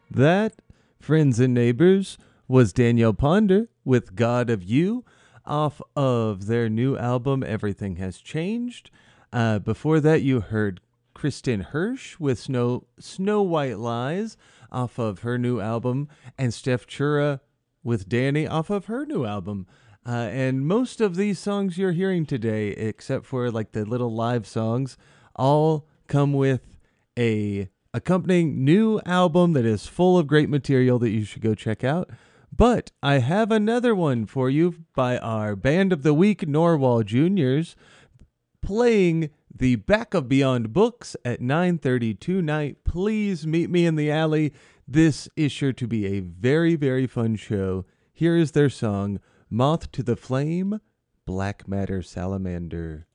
That, friends and neighbors, was Danielle Ponder with God of You off of their new album, Everything Has Changed. Before that, you heard Kristen Hirsch with Snow White Lies off of her new album, and Steph Chura with Danny off of her new album. And most of these songs you're hearing today, except for like the little live songs, all come with a accompanying new album that is full of great material that you should go check out. But I have another one for you by our Band of the Week, Norwal Juniors, playing the back of Beyond Books at 9:30 tonight. Please meet me in the alley. This is sure to be a very, very fun show. Here is their song, Moth to the Flame, Black Matter Salamander.